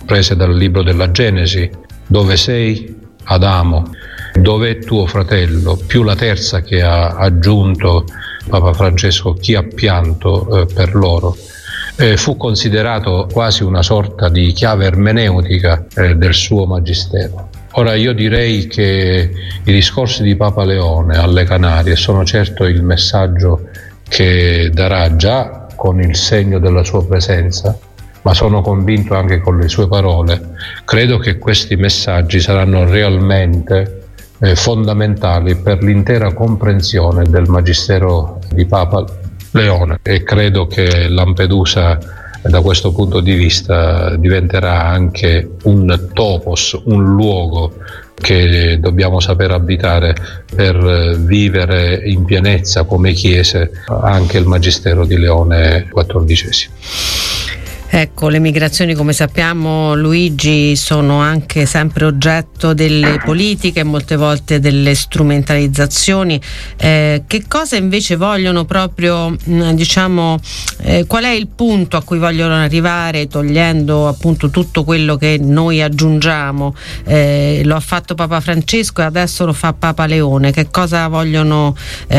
prese dal libro della Genesi: dove sei, Adamo, dove è tuo fratello, più la terza che ha aggiunto Papa Francesco: chi ha pianto per loro. Fu considerato quasi una sorta di chiave ermeneutica del suo magistero. Ora, io direi che i discorsi di Papa Leone alle Canarie sono certo il messaggio che darà, già con il segno della sua presenza, ma sono convinto anche con le sue parole. Credo che questi messaggi saranno realmente fondamentali per l'intera comprensione del magistero di Papa Leone, e credo che Lampedusa da questo punto di vista diventerà anche un topos, un luogo che dobbiamo saper abitare per vivere in pienezza come Chiese anche il magistero di Leone XIV. Ecco, le migrazioni, come sappiamo, Luigi, sono anche sempre oggetto delle politiche e molte volte delle strumentalizzazioni. Che cosa invece vogliono proprio, qual è il punto a cui vogliono arrivare, togliendo appunto tutto quello che noi aggiungiamo? Lo ha fatto Papa Francesco e adesso lo fa Papa Leone. Che cosa vogliono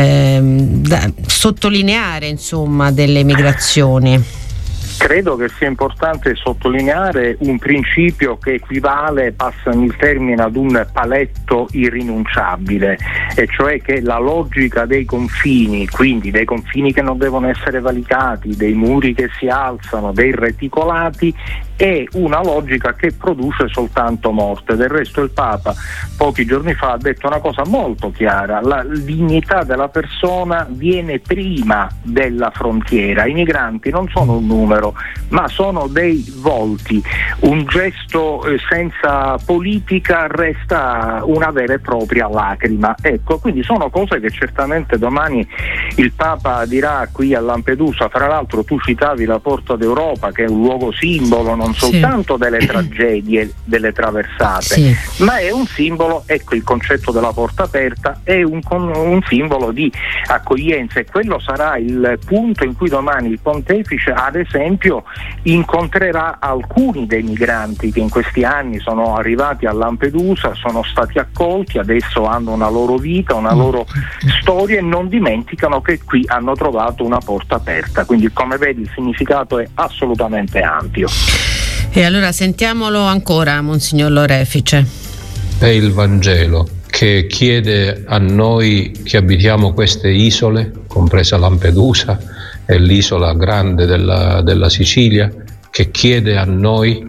sottolineare, insomma, delle migrazioni? Credo che sia importante sottolineare un principio che equivale, passami il termine, ad un paletto irrinunciabile, e cioè che la logica dei confini, quindi dei confini che non devono essere valicati, dei muri che si alzano, dei reticolati, è una logica che produce soltanto morte. Del resto il Papa pochi giorni fa ha detto una cosa molto chiara: la dignità della persona viene prima della frontiera. I migranti non sono un numero, ma sono dei volti. Un gesto senza politica resta una vera e propria lacrima. Ecco, quindi sono cose che certamente domani il Papa dirà qui a Lampedusa. Fra l'altro tu citavi la Porta d'Europa, che è un luogo simbolo non soltanto delle tragedie, delle traversate, ma è un simbolo, ecco, il concetto della porta aperta è un simbolo di accoglienza, e quello sarà il punto in cui domani il Pontefice, ad esempio, incontrerà alcuni dei migranti che in questi anni sono arrivati a Lampedusa, sono stati accolti, adesso hanno una loro vita, una loro storia, e non dimenticano che qui hanno trovato una porta aperta. Quindi, come vedi, il significato è assolutamente ampio. E allora sentiamolo ancora, Monsignor Lorefice. È il Vangelo che chiede a noi che abitiamo queste isole, compresa Lampedusa e l'isola grande della Sicilia, che chiede a noi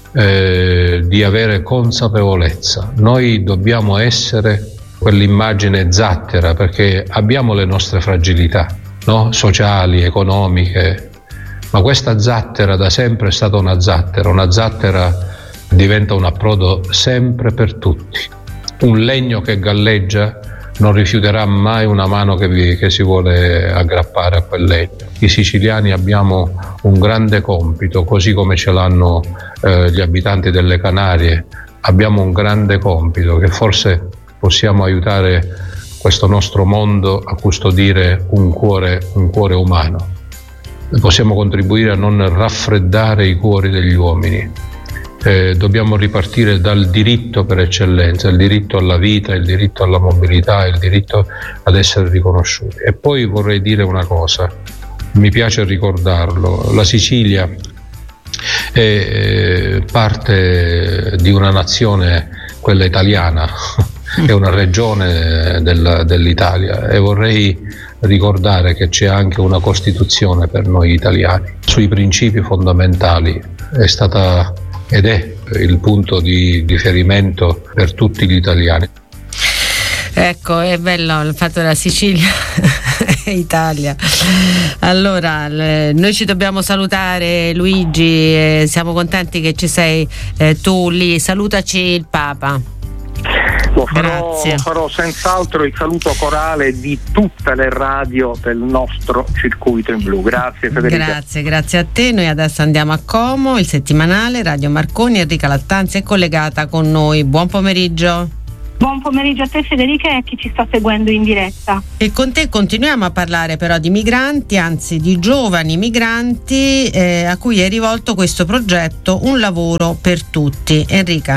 di avere consapevolezza. Noi dobbiamo essere quell'immagine zattera, perché abbiamo le nostre fragilità, no? Sociali, economiche, ma questa zattera da sempre è stata una zattera diventa un approdo sempre per tutti. Un legno che galleggia non rifiuterà mai una mano che si vuole aggrappare a quel legno. I siciliani abbiamo un grande compito, così come ce l'hanno gli abitanti delle Canarie. Abbiamo un grande compito, che forse possiamo aiutare questo nostro mondo a custodire un cuore umano. Possiamo contribuire a non raffreddare i cuori degli uomini. Dobbiamo ripartire dal diritto per eccellenza, il diritto alla vita, il diritto alla mobilità, il diritto ad essere riconosciuti. E poi vorrei dire una cosa, mi piace ricordarlo: la Sicilia è parte di una nazione, quella italiana, è una regione dell'Italia, e vorrei ricordare che c'è anche una Costituzione per noi italiani. Sui principi fondamentali è stata ed è il punto di riferimento per tutti gli italiani. Ecco, è bello il fatto della Sicilia e Italia. Allora, noi ci dobbiamo salutare, Luigi, siamo contenti che ci sei tu lì. Salutaci il Papa. Lo farò senz'altro il saluto corale di tutte le radio del nostro circuito in blu. Grazie Federica. Grazie a te. Noi adesso andiamo a Como, il settimanale Radio Marconi. Enrica Lattanzi è collegata con noi. Buon pomeriggio. Buon pomeriggio a te Federica e a chi ci sta seguendo in diretta. E con te continuiamo a parlare però di migranti, anzi di giovani migranti a cui è rivolto questo progetto Un lavoro per tutti. Enrica.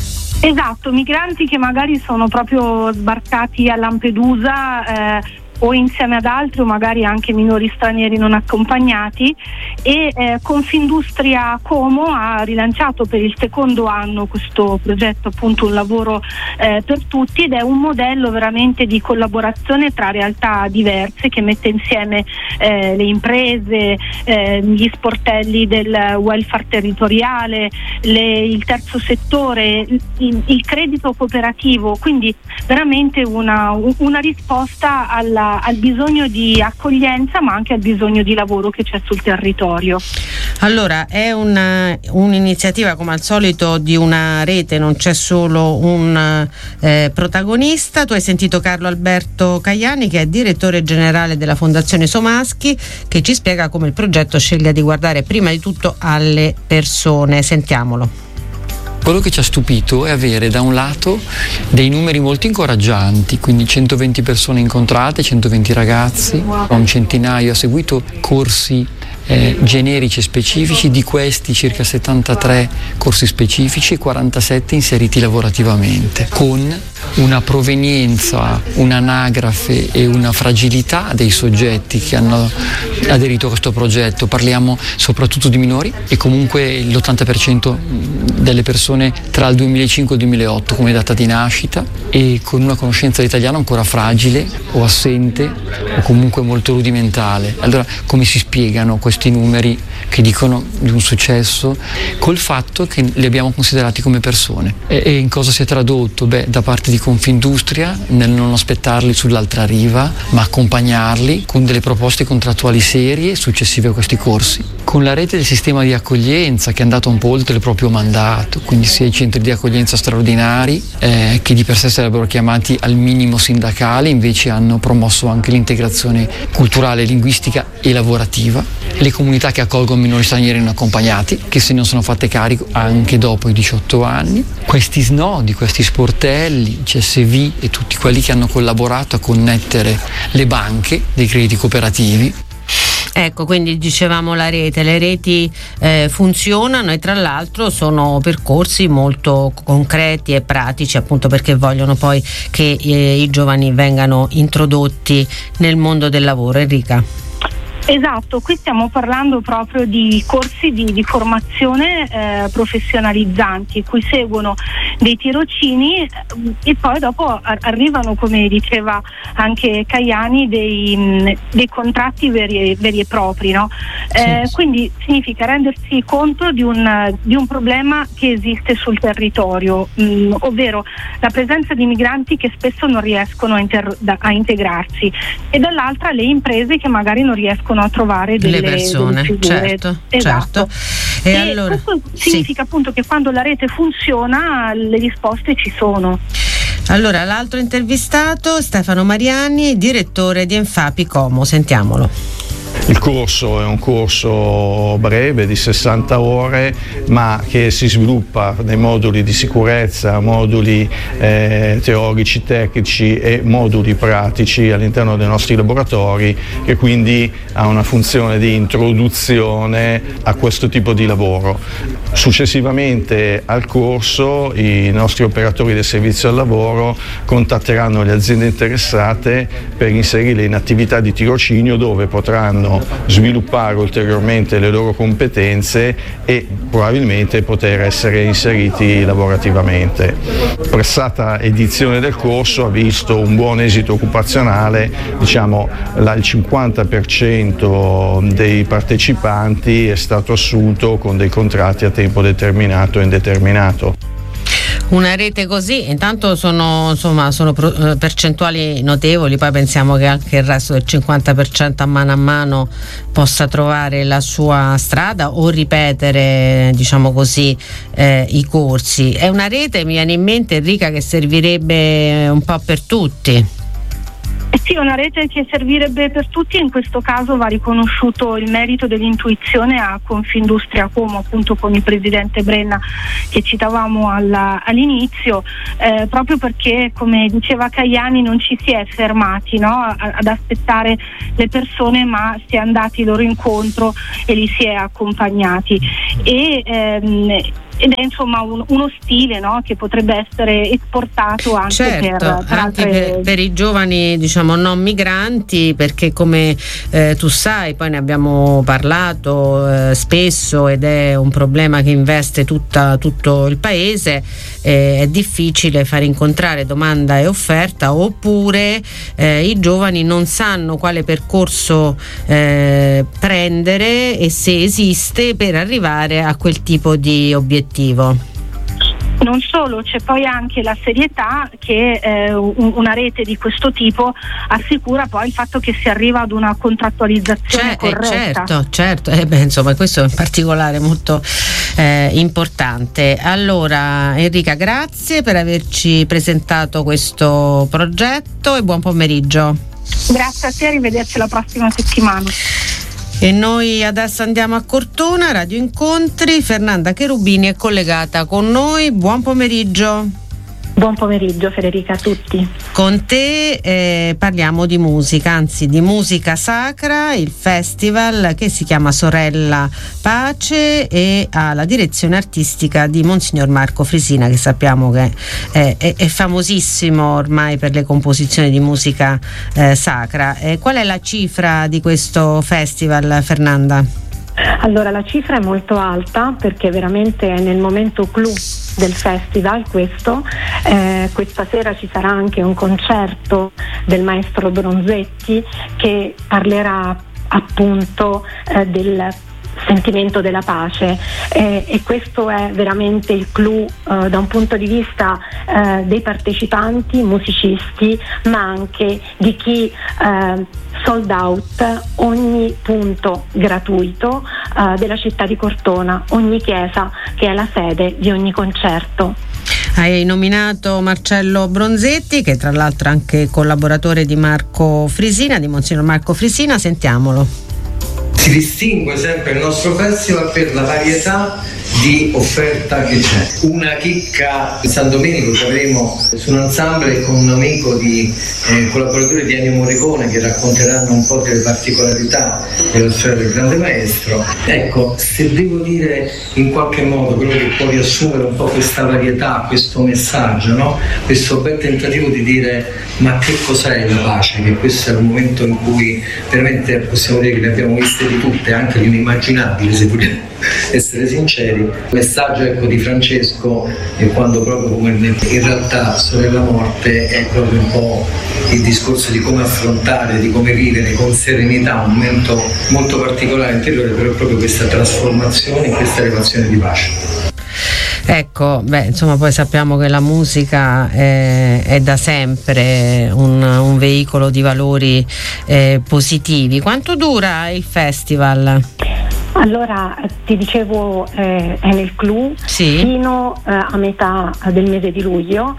Esatto, migranti che magari sono proprio sbarcati a Lampedusa o insieme ad altri o magari anche minori stranieri non accompagnati e Confindustria Como ha rilanciato per il secondo anno questo progetto, appunto Un lavoro per tutti, ed è un modello veramente di collaborazione tra realtà diverse che mette insieme le imprese, gli sportelli del welfare territoriale, il terzo settore, il credito cooperativo, quindi veramente una risposta al bisogno di accoglienza ma anche al bisogno di lavoro che c'è sul territorio. Allora è un'iniziativa come al solito di una rete, non c'è solo un protagonista. Tu hai sentito Carlo Alberto Caiani, che è direttore generale della Fondazione Somaschi, che ci spiega come il progetto sceglie di guardare prima di tutto alle persone. Sentiamolo. Quello che ci ha stupito è avere da un lato dei numeri molto incoraggianti, quindi 120 persone incontrate, 120 ragazzi, un centinaio ha seguito corsi generici e specifici, di questi circa 73 corsi specifici e 47 inseriti lavorativamente, con una provenienza, un'anagrafe e una fragilità dei soggetti che hanno aderito a questo progetto. Parliamo soprattutto di minori e comunque l'80% delle persone tra il 2005 e il 2008 come data di nascita e con una conoscenza dell'italiano ancora fragile o assente o comunque molto rudimentale. Allora come si spiegano questi numeri che dicono di un successo col fatto che li abbiamo considerati come persone? E in cosa si è tradotto? Da parte di Confindustria nel non aspettarli sull'altra riva ma accompagnarli con delle proposte contrattuali serie successive a questi corsi, con la rete del sistema di accoglienza che è andato un po' oltre il proprio mandato, quindi sia i centri di accoglienza straordinari che di per sé sarebbero chiamati al minimo sindacale, invece hanno promosso anche l'integrazione culturale, linguistica e lavorativa, le comunità che accolgono minori stranieri non accompagnati che se ne sono fatte carico anche dopo i 18 anni, questi snodi, questi sportelli, CSV e tutti quelli che hanno collaborato a connettere le banche dei crediti cooperativi. Ecco, quindi dicevamo le reti funzionano e tra l'altro sono percorsi molto concreti e pratici, appunto perché vogliono poi che i giovani vengano introdotti nel mondo del lavoro. Enrica. Esatto, qui stiamo parlando proprio di corsi di formazione professionalizzanti, cui seguono dei tirocini e poi dopo arrivano, come diceva anche Caiani, dei contratti veri e propri, no? Sì. Quindi significa rendersi conto di un problema che esiste sul territorio, ovvero la presenza di migranti che spesso non riescono a integrarsi e dall'altra le imprese che magari non riescono a trovare delle persone, certo, esatto. E allora, questo significa appunto che quando la rete funziona le risposte ci sono. Allora, l'altro intervistato, Stefano Mariani, direttore di Enfapi Como, sentiamolo. Il corso è un corso breve di 60 ore ma che si sviluppa nei moduli di sicurezza, moduli teorici, tecnici e moduli pratici all'interno dei nostri laboratori, che quindi ha una funzione di introduzione a questo tipo di lavoro. Successivamente al corso i nostri operatori del servizio al lavoro contatteranno le aziende interessate per inserirle in attività di tirocinio dove potranno sviluppare ulteriormente le loro competenze e probabilmente poter essere inseriti lavorativamente. Pressata edizione del corso ha visto un buon esito occupazionale, diciamo il 50% dei partecipanti è stato assunto con dei contratti a tempo determinato e indeterminato. Una rete così, intanto sono percentuali notevoli, poi pensiamo che anche il resto del 50% a mano possa trovare la sua strada o ripetere, diciamo così, i corsi. È una rete, mi viene in mente, Enrica, che servirebbe un po' per tutti. Sì, una rete che servirebbe per tutti. In questo caso va riconosciuto il merito dell'intuizione a Confindustria Como, appunto con il presidente Brenna che citavamo all'inizio, proprio perché, come diceva Caiani, non ci si è fermati, no, ad aspettare le persone, ma si è andati loro incontro e li si è accompagnati. Ed è insomma uno stile, no, che potrebbe essere esportato anche, certo, per i giovani, diciamo, non migranti, perché come tu sai, poi ne abbiamo parlato spesso ed è un problema che investe tutto il paese, è difficile far incontrare domanda e offerta, oppure i giovani non sanno quale percorso prendere e se esiste per arrivare a quel tipo di obiettivo. Non solo, c'è poi anche la serietà che una rete di questo tipo assicura, poi il fatto che si arriva ad una contrattualizzazione corretta. Certo, insomma, questo è in particolare molto importante. Allora, Enrica, grazie per averci presentato questo progetto e buon pomeriggio. Grazie a te, arrivederci la prossima settimana. E noi adesso andiamo a Cortona, Radio Incontri. Fernanda Cherubini è collegata con noi. Buon pomeriggio. Buon pomeriggio Federica, a tutti. Con te parliamo di musica, anzi di musica sacra, il festival che si chiama Sorella Pace e ha la direzione artistica di Monsignor Marco Frisina, che sappiamo che è famosissimo ormai per le composizioni di musica sacra. Qual è la cifra di questo festival, Fernanda? Allora, la cifra è molto alta perché veramente è nel momento clou del festival questo. Questa sera ci sarà anche un concerto del maestro Bronzetti che parlerà appunto del sentimento della pace, e questo è veramente il clou da un punto di vista dei partecipanti, musicisti, ma anche di chi sold out ogni punto gratuito della città di Cortona, ogni chiesa che è la sede di ogni concerto. Hai nominato Marcello Bronzetti, che tra l'altro è anche collaboratore di Marco Frisina, di Monsignor Marco Frisina. Sentiamolo. Si distingue sempre il nostro festival per la varietà di offerta che c'è. Una chicca di San Domenico che avremo su un ensemble con un amico di collaboratore di Ennio Morricone, che racconteranno un po' delle particolarità della storia del grande maestro. Ecco, se devo dire in qualche modo quello che può riassumere un po' questa varietà, questo messaggio, no? Questo bel tentativo di dire ma che cos'è la pace, che questo è un momento in cui veramente possiamo dire che ne abbiamo viste di tutte, anche di un'immaginabile, se vogliamo essere sinceri. Il messaggio, ecco, di Francesco è quando proprio come in realtà Sorella Morte è proprio un po' il discorso di come affrontare, di come vivere con serenità un momento molto particolare interiore, però proprio questa trasformazione, questa relazione di pace. Ecco, insomma, poi sappiamo che la musica è da sempre un veicolo di valori positivi. Quanto dura il festival? Allora, ti dicevo, è nel clou, sì, fino a metà del mese di luglio,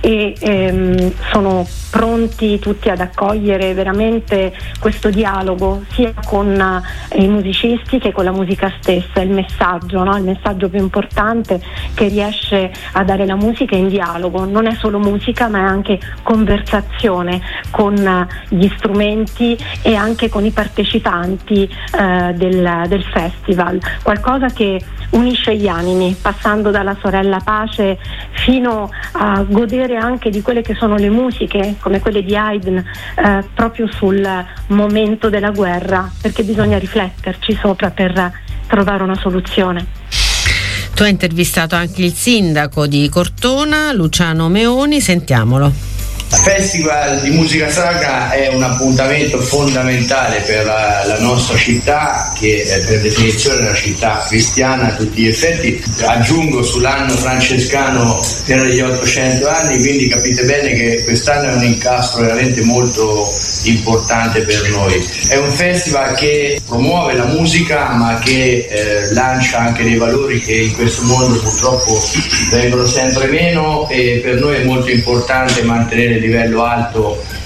e sono pronti tutti ad accogliere veramente questo dialogo sia con i musicisti che con la musica stessa. Il messaggio, no? Il messaggio più importante che riesce a dare la musica in dialogo, non è solo musica ma è anche conversazione con gli strumenti e anche con i partecipanti del festival, qualcosa che unisce gli animi, passando dalla Sorella Pace fino a godere anche di quelle che sono le musiche come quelle di Haydn, proprio sul momento della guerra, perché bisogna rifletterci sopra per trovare una soluzione. Tu hai intervistato anche il sindaco di Cortona, Luciano Meoni, sentiamolo. Il Festival di musica sacra è un appuntamento fondamentale per la nostra città, che è per definizione una città cristiana a tutti gli effetti. Aggiungo sull'anno francescano per gli 800 anni, quindi capite bene che quest'anno è un incastro veramente molto importante per noi. È un festival che promuove la musica ma che lancia anche dei valori che in questo mondo purtroppo vengono sempre meno, e per noi è molto importante mantenere il livello alto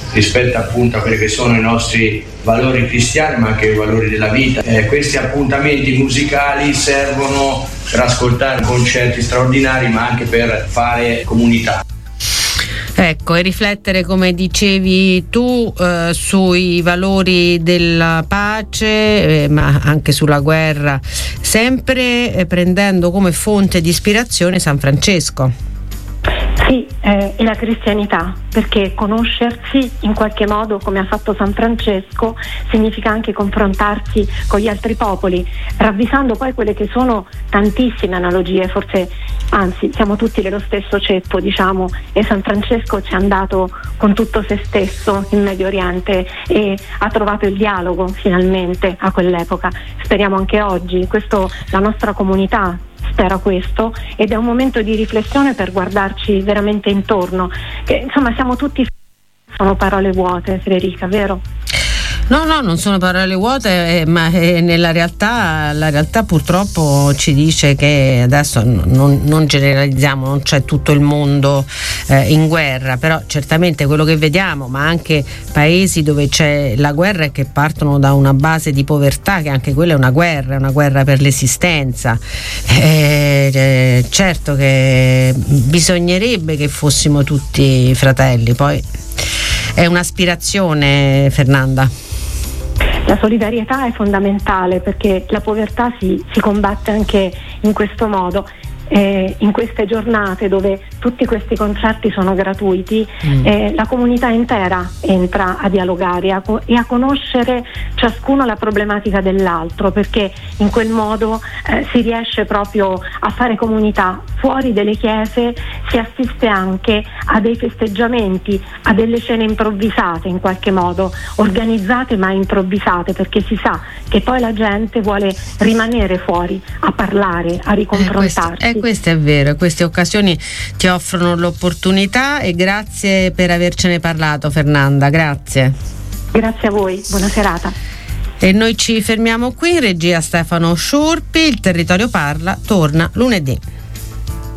rispetto appunto a quelli che sono i nostri valori cristiani, ma anche i valori della vita. Questi appuntamenti musicali servono per ascoltare concerti straordinari, ma anche per fare comunità. Ecco, e riflettere, come dicevi tu, sui valori della pace, ma anche sulla guerra, sempre prendendo come fonte di ispirazione San Francesco. Sì, e la cristianità, perché conoscersi in qualche modo, come ha fatto San Francesco, significa anche confrontarsi con gli altri popoli, ravvisando poi quelle che sono tantissime analogie, forse anzi siamo tutti dello stesso ceppo, diciamo, e San Francesco ci è andato con tutto se stesso in Medio Oriente e ha trovato il dialogo finalmente a quell'epoca. Speriamo anche oggi, questo la nostra comunità spera questo, ed è un momento di riflessione per guardarci veramente intorno, che insomma siamo tutti, sono parole vuote, Federica, vero? No, non sono parole vuote, ma nella realtà, la realtà purtroppo ci dice che adesso non generalizziamo, non c'è tutto il mondo in guerra, però certamente quello che vediamo, ma anche paesi dove c'è la guerra e che partono da una base di povertà, che anche quella è una guerra per l'esistenza. Certo che bisognerebbe che fossimo tutti fratelli, poi è un'aspirazione, Fernanda. La solidarietà è fondamentale, perché la povertà si combatte anche in questo modo. In queste giornate dove tutti questi concerti sono gratuiti, la comunità intera entra a dialogare e a conoscere ciascuno la problematica dell'altro, perché in quel modo si riesce proprio a fare comunità. Fuori delle chiese si assiste anche a dei festeggiamenti, a delle cene improvvisate, in qualche modo organizzate ma improvvisate, perché si sa che poi la gente vuole rimanere fuori a parlare, a riconfrontarsi. Questo è vero, queste occasioni ti offrono l'opportunità, e grazie per avercene parlato, Fernanda, grazie. Grazie a voi, buona serata. E noi ci fermiamo qui, in regia Stefano Sciurpi. Il Territorio Parla torna lunedì.